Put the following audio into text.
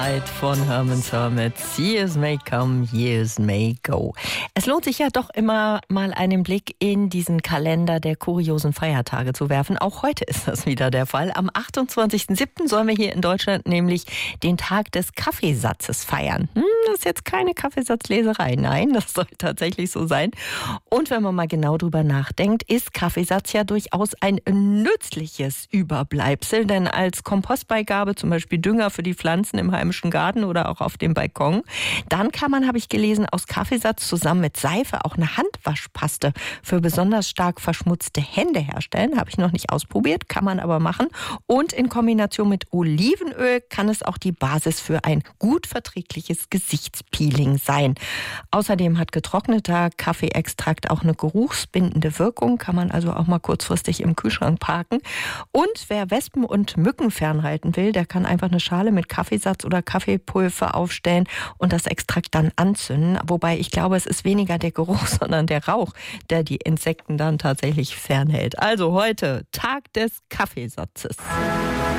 Von Herman's Hermits. Years may come, years may go. Es lohnt sich ja doch immer mal einen Blick in diesen Kalender der kuriosen Feiertage zu werfen. Auch heute ist das wieder der Fall. Am 28.07. sollen wir hier in Deutschland nämlich den Tag des Kaffeesatzes feiern. Das ist jetzt keine Kaffeesatzleserei. Nein, das soll tatsächlich so sein. Und wenn man mal genau drüber nachdenkt, ist Kaffeesatz ja durchaus ein nützliches Überbleibsel. Denn als Kompostbeigabe, zum Beispiel Dünger für die Pflanzen im heimischen Garten oder auch auf dem Balkon. Dann kann man, habe ich gelesen, aus Kaffeesatz zusammen mit Seife auch eine Handwaschpaste für besonders stark verschmutzte Hände herstellen. Habe ich noch nicht ausprobiert, kann man aber machen. Und in Kombination mit Olivenöl kann es auch die Basis für ein gut verträgliches Gesichtspeeling sein. Außerdem hat getrockneter Kaffeeextrakt auch eine geruchsbindende Wirkung, kann man also auch mal kurzfristig im Kühlschrank parken. Und wer Wespen und Mücken fernhalten will, der kann einfach eine Schale mit Kaffeesatz oder Kaffeepulver aufstellen und das Extrakt dann anzünden. Wobei ich glaube, es ist weniger der Geruch, sondern der Rauch, der die Insekten dann tatsächlich fernhält. Also heute Tag des Kaffeesatzes.